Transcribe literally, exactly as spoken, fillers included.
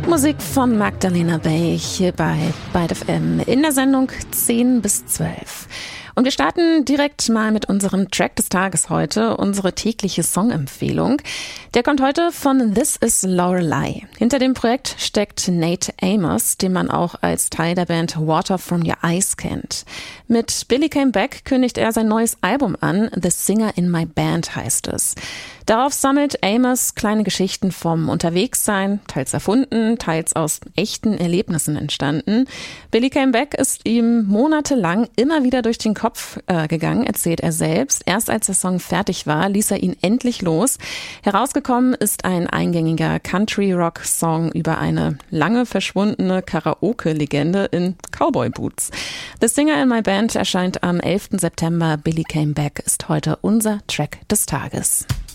Musik von Magdalena Bay hier bei Byte F M in der Sendung zehn bis zwölf. Und wir starten direkt mal mit unserem Track des Tages heute, unsere tägliche Songempfehlung. Der kommt heute von This Is Lorelei. Hinter dem Projekt steckt Nate Amos, den man auch als Teil der Band Water From Your Eyes kennt. Mit Billy Came Back kündigt er sein neues Album an, The Singer in My Band heißt es. Darauf sammelt Amos kleine Geschichten vom Unterwegssein, teils erfunden, teils aus echten Erlebnissen entstanden. Billy Came Back ist ihm monatelang immer wieder durch den Kopf äh, gegangen, erzählt er selbst. Erst als der Song fertig war, ließ er ihn endlich los. Herausgekommen ist ein eingängiger Country-Rock-Song über eine lange verschwundene Karaoke-Legende in Cowboy-Boots. The Singer in My Band erscheint am elften September. Billy Came Back ist heute unser Track des Tages.